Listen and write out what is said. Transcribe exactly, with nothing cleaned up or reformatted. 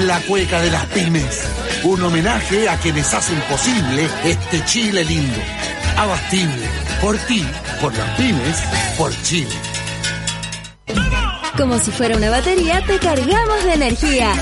La cueca de las pymes. Un homenaje a quienes hacen posible este Chile lindo. Abastible. Por ti, por las pymes, por Chile. Como si fuera una batería, te cargamos de energía.